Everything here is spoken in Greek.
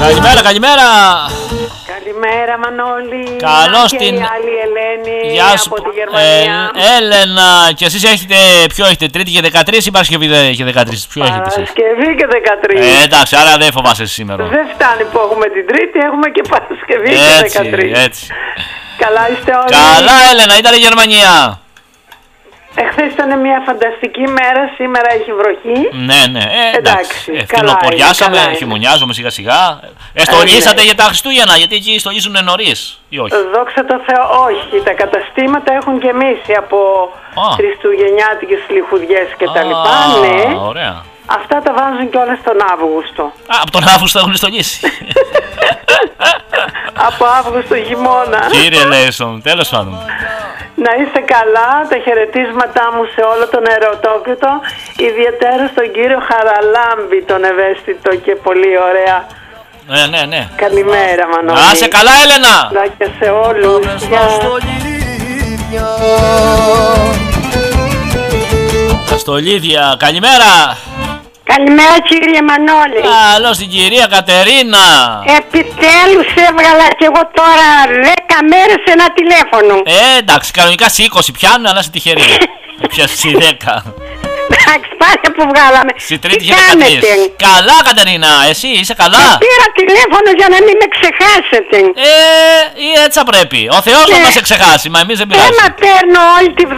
Καλημέρα, καλημέρα. Καλημέρα Μανώλη. Καλώς και την... η άλλη Ελένη. Γεια σου. Από τη Γερμανία. Έλενα, και εσείς έχετε, ποιο έχετε, Τρίτη και 13 ή Παρασκευή και 13, ποιο έχετε εσείς? Παρασκευή και 13. Εντάξει, άρα δεν φοβάσαι σήμερα. Δεν φτάνει που έχουμε την Τρίτη, έχουμε και Παρασκευή και 13. Έτσι. Καλά είστε όλοι? Καλά, Έλενα, ήταν η Γερμανία. Εχθές ήταν μια φανταστική μέρα, σήμερα έχει βροχή. Ναι, εντάξει. Φθινοποριάσαμε, χειμωνιάζουμε σιγά σιγά. Στολίσατε για τα Χριστούγεννα, γιατί εκεί στολίζουν νωρίς ή όχι? Δόξα τω Θεώ, όχι. Τα καταστήματα έχουν γεμίσει από χριστουγεννιάτικες λιχουδιές και τα λοιπά. Ναι, ωραία. αυτά τα βάζουν κιόλας τον Αύγουστο. Από τον Αύγουστο έχουν στολίσει. Από Αύγουστο χειμώνα. Κύριε Λέισον, τέλος πάντων. Να είστε καλά, τα χαιρετίσματά μου σε όλο τον Ερωτόκριτο, ιδιαίτερα στον κύριο Χαραλάμπη, τον ευαίσθητο και πολύ ωραία. Ναι. Καλημέρα Μανώλη. Να είσαι καλά, Έλενα. Να και σε όλους. Τα στολίδια, καλημέρα. Καλημέρα κύριε Μανώλη. Καλώς την κυρία Κατερίνα. Επιτέλους έβγαλα κι εγώ τώρα 10 μέρες ένα τηλέφωνο. Εντάξει, κανονικά σε 20 πιάνουν, αλλά είσαι τυχερή. Πιάσεις 10. Εντάξει, πάνε που βγάλαμε. Στη Τρίτη Τι και 13. κάνετε? Καλά, Κατερίνα, εσύ είσαι καλά? Πήρα τηλέφωνο για να μην με ξεχάσετε. Ή έτσι θα πρέπει. Ο Θεός να μας σε ξεχάσει, μα εμείς δεν πειράζει. Θέμα παίρνω όλη τη